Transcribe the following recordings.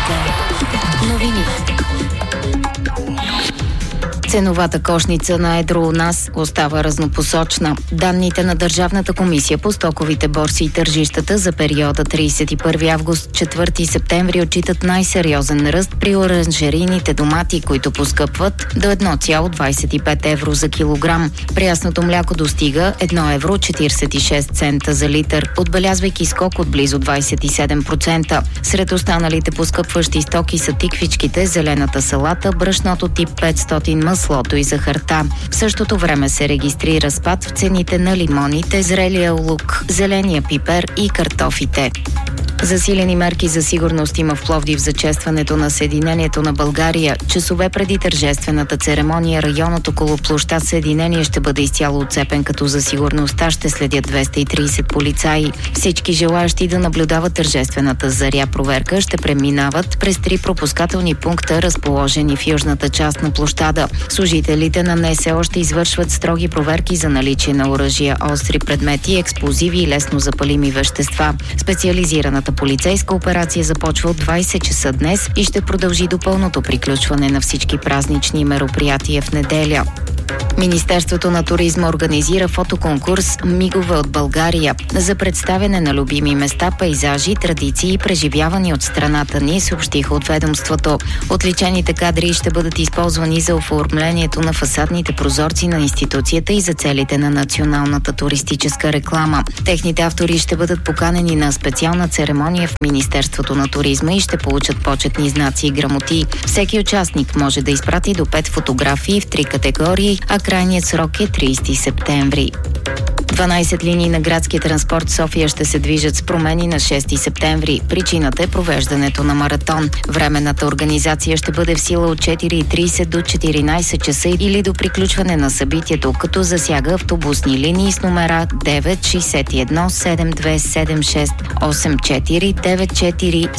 Новини. Ценовата кошница на едро у нас остава разнопосочна. Данните на Държавната комисия по стоковите борси и тържищата за периода 31 август 4 септември отчитат най-сериозен ръст при оранжерийните домати, които поскъпват до 1,25 евро за килограм. Прясното мляко достига 1 евро 46 цента за литър, отбелязвайки скок от близо 27%. Сред останалите поскъпващи стоки са тиквичките, зелената салата, брашното тип 500, маслото и захарта. В същото време се регистрира спад в цените на лимоните, зрелия лук, зеления пипер и картофите. Засилени мерки за сигурност има в Пловдив за честването на Съединението на България. Часове преди тържествената церемония районът около площад Съединение ще бъде изцяло отцепен, като за сигурността ще следят 230 полицаи. Всички желаящи да наблюдават тържествената заря проверка ще преминават през 3 пропускателни пункта, разположени в южната част на площада. Служителите на НСО ще извършват строги проверки за наличие на оръжия, остри предмети, експлозиви и лесно запалими вещества. Специализираната полицейска операция започва от 20 часа днес и ще продължи до пълното приключване на всички празнични мероприятия в неделя. Министерството на туризма организира фотоконкурс «Мигове от България» за представяне на любими места, пейзажи, традиции и преживявания от страната ни, съобщиха от ведомството. Отличените кадри ще бъдат използвани за оформлението на фасадните прозорци на институцията и за целите на националната туристическа реклама. Техните автори ще бъдат поканени на специална церемония в Министерството на туризма и ще получат почетни знаци и грамоти. Всеки участник може да изпрати до 5 фотографии в 3 категории, а крайният срок е 30 септември. 12 линии на градския транспорт София ще се движат с промени на 6 септември. Причината е провеждането на маратон. Временната организация ще бъде в сила от 4:30 до 14 часа или до приключване на събитието, като засяга автобусни линии с номера 9, 61, 72, 76, 84, 94,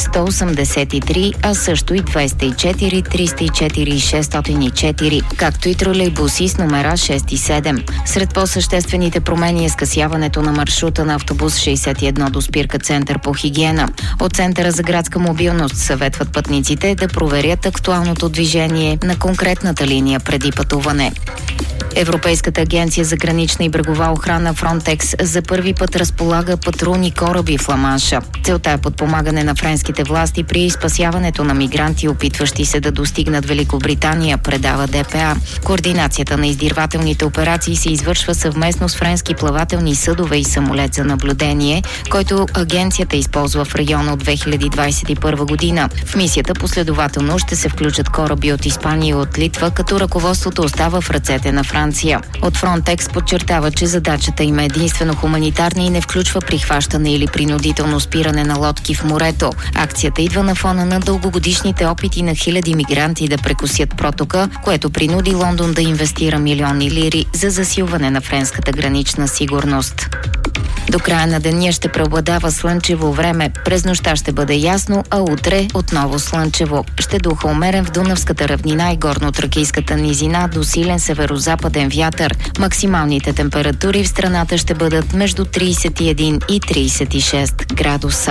183, а също и 204, 304 и 604, както и тролейбуси с номера 6 и 7. Сред по-съществените промени е скъсяването на маршрута на автобус 61 до спирка Център по хигиена. От Центъра за градска мобилност съветват пътниците да проверят актуалното движение на конкретната линия преди пътуване. Европейската агенция за гранична и брегова охрана Frontex за първи път разполага патрулни кораби в Ла-Манша. Целта е подпомагане на френските власти при спасяването на мигранти, опитващи се да достигнат Великобритания, предава ДПА. Координацията на издирвателните операции се извършва съвместно с френски плавателни съдове и самолет за наблюдение, който агенцията използва в района от 2021 година. В мисията последователно ще се включат кораби от Испания и от Литва, като ръководството остава в ръцете на Франция. От Frontex подчертава, че задачата им е единствено хуманитарна и не включва прихващане или принудително спиране на лодки в морето. Акцията идва на фона на дългогодишните опити на хиляди мигранти да прекусят протока, което принуди Лондон да инвестира милиони лири за засилване на френската гранична сигурност. До края на деня ще преобладава слънчево време. През нощта ще бъде ясно, а утре отново слънчево. Ще духа умерен в Дунавската равнина и горно-тракийската низина до силен северозападен вятър. Максималните температури в страната ще бъдат между 31 и 36 градуса.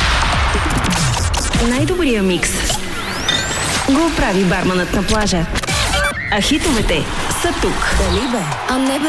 Най-добрия микс го прави барманът на плажа. А хитовете са тук. Дали бе? А не бе.